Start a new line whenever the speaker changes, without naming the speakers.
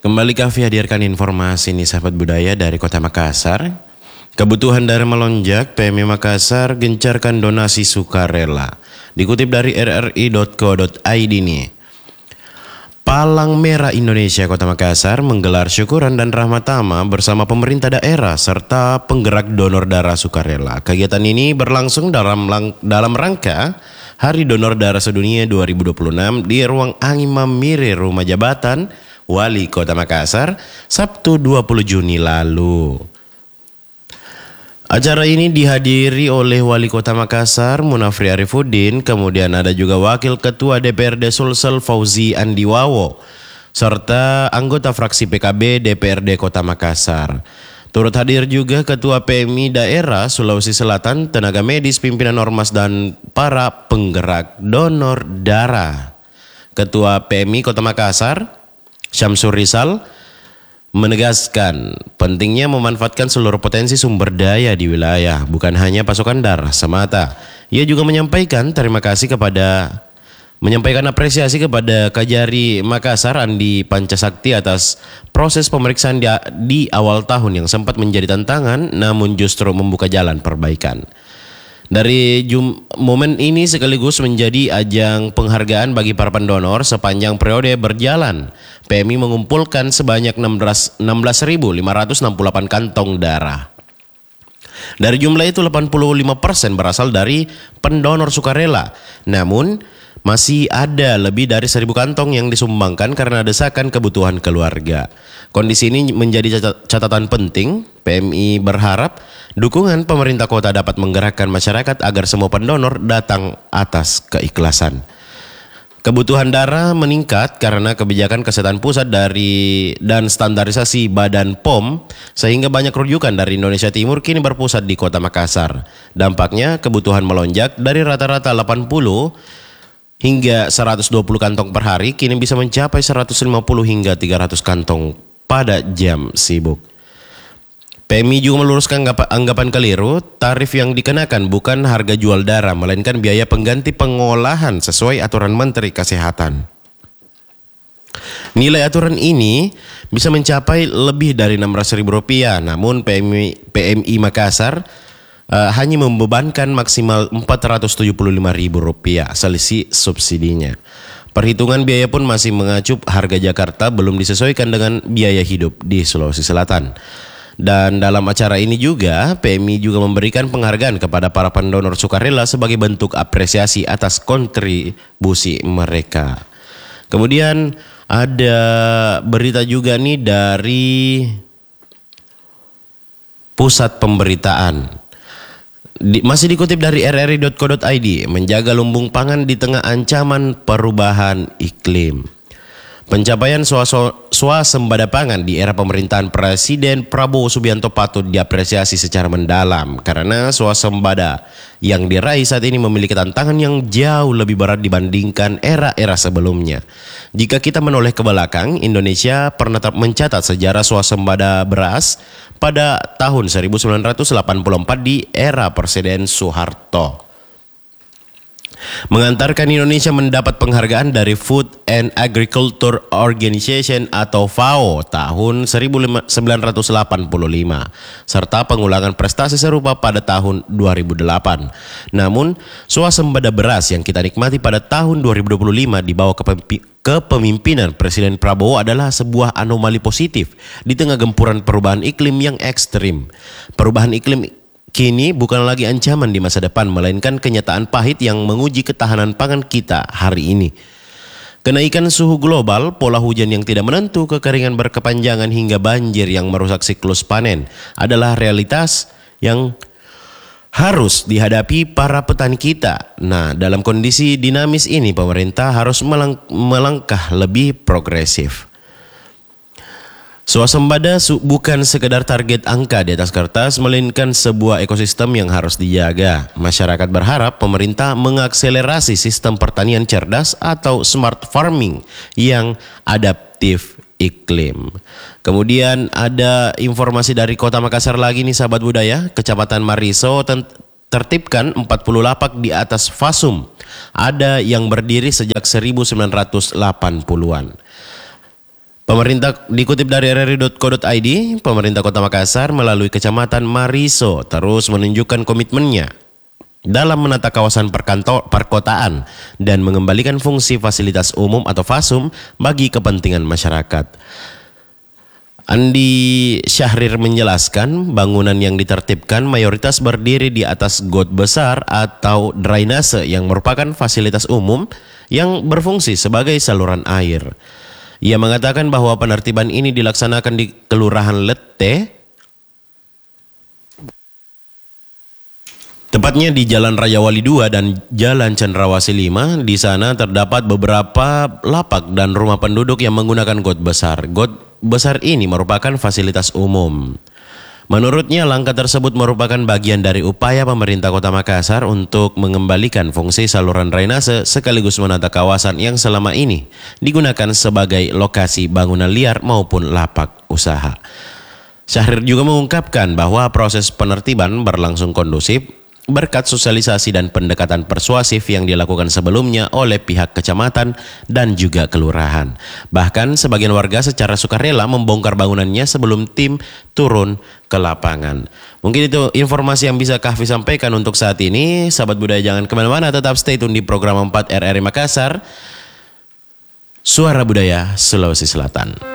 Kembali kami hadirkan informasi nih sahabat budaya dari Kota Makassar. Kebutuhan darah melonjak, PMI Makassar gencarkan donasi sukarela. Dikutip dari rri.co.id nih. Palang Merah Indonesia Kota Makassar menggelar syukuran dan rahmat tama bersama pemerintah daerah serta penggerak donor darah sukarela. Kegiatan ini berlangsung dalam rangka Hari Donor Darah Sedunia 2026 di Ruang Angin Mamire Rumah Jabatan Wali Kota Makassar, Sabtu 20 Juni lalu. Acara ini dihadiri oleh Wali Kota Makassar, Munafri Arifuddin, kemudian ada juga Wakil Ketua DPRD Sulsel Fauzi Andiwawo, serta anggota fraksi PKB DPRD Kota Makassar. Turut hadir juga Ketua PMI Daerah Sulawesi Selatan, tenaga medis, pimpinan ormas, dan para penggerak donor darah. Ketua PMI Kota Makassar, Syamsur Rizal, menegaskan pentingnya memanfaatkan seluruh potensi sumber daya di wilayah, bukan hanya pasokan darah semata. Ia juga menyampaikan apresiasi kepada Kajari Makassar Andi Pancasakti atas proses pemeriksaan di awal tahun yang sempat menjadi tantangan namun justru membuka jalan perbaikan. Dari momen ini sekaligus menjadi ajang penghargaan bagi para pendonor sepanjang periode berjalan. PMI mengumpulkan sebanyak 16.568 kantong darah. Dari jumlah itu 85% berasal dari pendonor sukarela. Namun masih ada lebih dari 1.000 kantong yang disumbangkan karena desakan kebutuhan keluarga. Kondisi ini menjadi catatan penting. PMI berharap dukungan pemerintah kota dapat menggerakkan masyarakat agar semua pendonor datang atas keikhlasan. Kebutuhan darah meningkat karena kebijakan kesehatan pusat dan standarisasi Badan POM, sehingga banyak rujukan dari Indonesia Timur kini berpusat di Kota Makassar. Dampaknya kebutuhan melonjak dari rata-rata 80 hingga 120 kantong per hari kini bisa mencapai 150 hingga 300 kantong pada jam sibuk. PMI juga meluruskan anggapan keliru, tarif yang dikenakan bukan harga jual darah melainkan biaya pengganti pengolahan sesuai aturan Menteri Kesehatan. Nilai aturan ini bisa mencapai lebih dari Rp600.000, namun PMI Makassar hanya membebankan maksimal Rp475.000 selisih subsidinya. Perhitungan biaya pun masih mengacu harga Jakarta, belum disesuaikan dengan biaya hidup di Sulawesi Selatan. Dan dalam acara ini juga PMI juga memberikan penghargaan kepada para pendonor sukarela sebagai bentuk apresiasi atas kontribusi mereka. Kemudian ada berita juga nih dari pusat pemberitaan. Masih dikutip dari rri.co.id, menjaga lumbung pangan di tengah ancaman perubahan iklim. Pencapaian swasembada pangan di era pemerintahan Presiden Prabowo Subianto patut diapresiasi secara mendalam karena swasembada yang diraih saat ini memiliki tantangan yang jauh lebih berat dibandingkan era-era sebelumnya. Jika kita menoleh ke belakang, Indonesia pernah mencatat sejarah swasembada beras pada tahun 1984 di era Presiden Soeharto, mengantarkan Indonesia mendapat penghargaan dari Food and Agriculture Organization atau FAO tahun 1985, serta pengulangan prestasi serupa pada tahun 2008. Namun, swasembada beras yang kita nikmati pada tahun 2025 di bawah kepemimpinan Presiden Prabowo adalah sebuah anomali positif di tengah gempuran perubahan iklim yang ekstrim. Perubahan iklim kini bukan lagi ancaman di masa depan, melainkan kenyataan pahit yang menguji ketahanan pangan kita hari ini. Kenaikan suhu global, pola hujan yang tidak menentu, kekeringan berkepanjangan hingga banjir yang merusak siklus panen adalah realitas yang harus dihadapi para petani kita. Nah, dalam kondisi dinamis ini pemerintah harus melangkah lebih progresif. Swasembada bukan sekedar target angka di atas kertas, melainkan sebuah ekosistem yang harus dijaga. Masyarakat berharap pemerintah mengakselerasi sistem pertanian cerdas atau smart farming yang adaptif iklim. Kemudian ada informasi dari Kota Makassar lagi nih sahabat budaya. Kecamatan Mariso tertibkan 40 lapak di atas fasum. Ada yang berdiri sejak 1980-an. Pemerintah dikutip dari rri.co.id, pemerintah Kota Makassar melalui Kecamatan Mariso terus menunjukkan komitmennya dalam menata kawasan perkotaan dan mengembalikan fungsi fasilitas umum atau FASUM bagi kepentingan masyarakat. Andi Syahrir menjelaskan bangunan yang ditertibkan mayoritas berdiri di atas got besar atau drainase yang merupakan fasilitas umum yang berfungsi sebagai saluran air. Ia mengatakan bahwa penertiban ini dilaksanakan di Kelurahan Lette, tepatnya di Jalan Raya Wali 2 dan Jalan Cendrawasih 5. Di sana terdapat beberapa lapak dan rumah penduduk yang menggunakan got besar. Got besar ini merupakan fasilitas umum. Menurutnya langkah tersebut merupakan bagian dari upaya pemerintah Kota Makassar untuk mengembalikan fungsi saluran drainase sekaligus menata kawasan yang selama ini digunakan sebagai lokasi bangunan liar maupun lapak usaha. Syahrir juga mengungkapkan bahwa proses penertiban berlangsung kondusif berkat sosialisasi dan pendekatan persuasif yang dilakukan sebelumnya oleh pihak kecamatan dan juga kelurahan. Bahkan sebagian warga secara sukarela membongkar bangunannya sebelum tim turun ke lapangan. Mungkin itu informasi yang bisa Kahfi sampaikan untuk saat ini. Sahabat budaya jangan kemana-mana, tetap stay tune di program 4 RRI Makassar, Suara Budaya Sulawesi Selatan.